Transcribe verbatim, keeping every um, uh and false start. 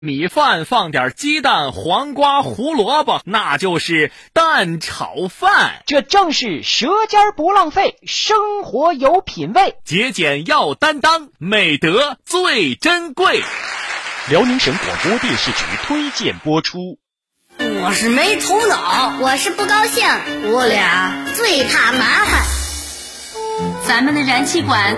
米饭放点鸡蛋、黄瓜、胡萝卜，那就是蛋炒饭。 这正是舌尖不浪费，生活有品味。 节俭要担当，美德最珍贵。 辽宁省广播电视局推荐播出。 我是没头脑， 我是不高兴， 我俩最怕麻烦。 咱们的燃气管